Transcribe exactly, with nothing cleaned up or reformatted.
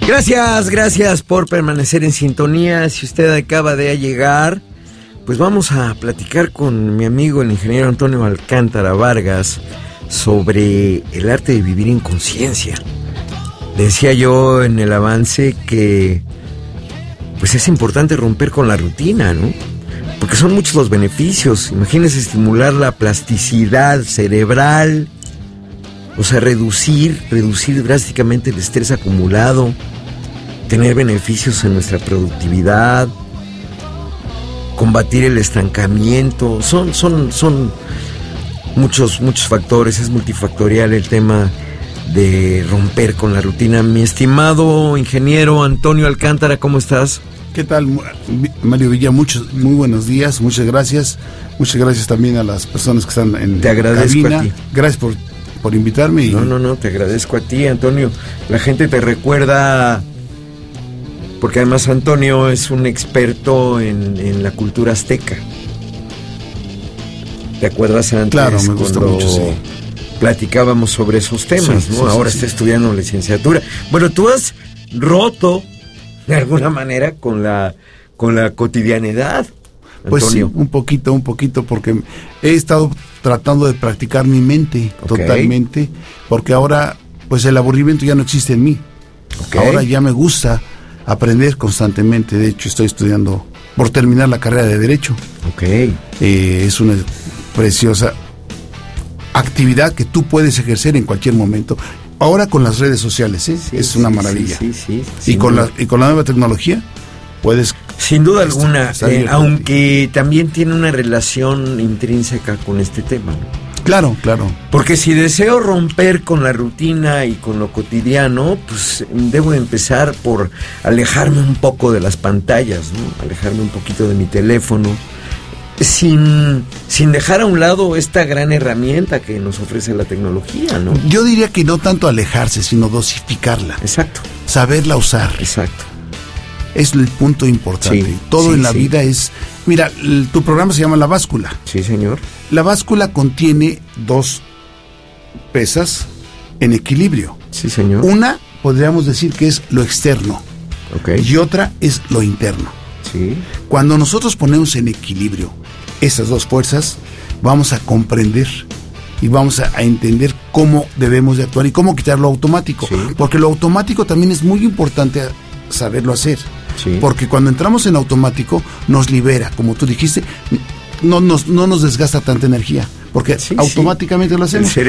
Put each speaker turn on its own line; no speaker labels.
Gracias, gracias por permanecer en sintonía. Si usted acaba de llegar, pues vamos a platicar con mi amigo el ingeniero Antonio Alcántara Vargas sobre el arte de vivir en conciencia. Decía yo en el avance que pues es importante romper con la rutina, ¿no? Porque son muchos los beneficios. Imagínese estimular la plasticidad cerebral, o sea, reducir, reducir drásticamente el estrés acumulado, tener beneficios en nuestra productividad, combatir el estancamiento. Son, son, son muchos, muchos factores, es multifactorial el tema de romper con la rutina. Mi estimado ingeniero Antonio Alcántara, ¿cómo estás?
¿Qué tal, Mario Villa? Muchos, muy buenos días, muchas gracias. Muchas gracias también a las personas que están en
Te agradezco
cabina.
a ti.
Gracias por, por invitarme. Y...
No, no, no, te agradezco a ti, Antonio. La gente te recuerda, porque además Antonio es un experto en, en la cultura azteca. ¿Te acuerdas antes?
Claro, me gusta
cuando
mucho, sí.
platicábamos sobre esos temas,
Sí,
¿no?
sí,
Ahora
sí,
está
sí.
estudiando licenciatura. Bueno, tú has roto de alguna manera con la con la cotidianidad,
Pues sí,
Antonio.
un poquito, un poquito, porque he estado tratando de practicar mi mente
Ok.
totalmente, porque ahora, pues el aburrimiento ya no existe en mí.
Ok.
Ahora ya me gusta aprender constantemente. De hecho, estoy estudiando por terminar la carrera de Derecho.
Ok.
Eh, es una preciosa actividad que tú puedes ejercer en cualquier momento. Ahora con las redes sociales, ¿eh?
Sí,
es una
sí,
maravilla.
Sí, sí,
y,
sí,
con
duda.
la, y con la nueva tecnología puedes...
Sin duda
Está-
alguna,
está
eh,
bien,
aunque también tiene una relación intrínseca con este tema, ¿no?
Claro, claro.
Porque si deseo romper con la rutina y con lo cotidiano, pues debo empezar por alejarme un poco de las pantallas, ¿no? Alejarme un poquito de mi teléfono, sin, sin dejar a un lado esta gran herramienta que nos ofrece la tecnología, ¿no?
Yo diría que no tanto alejarse, sino dosificarla,
Exacto,
saberla usar.
exacto.
Es el punto importante.
Sí,
Todo
sí,
en la
sí.
vida es... Mira, el- tu programa se llama La Báscula.
Sí, señor.
La báscula contiene dos pesas en equilibrio.
Sí, señor.
Una, podríamos decir que es lo externo,
Ok.
y otra es lo interno.
Sí.
Cuando nosotros ponemos en equilibrio esas dos fuerzas, vamos a comprender y vamos a, a entender cómo debemos de actuar y cómo quitar lo automático.
Sí.
Porque lo automático también es muy importante saberlo hacer.
Sí.
Porque cuando entramos en automático nos libera, como tú dijiste, no nos, no nos desgasta tanta energía, porque
Sí,
automáticamente
sí.
lo hacemos.
El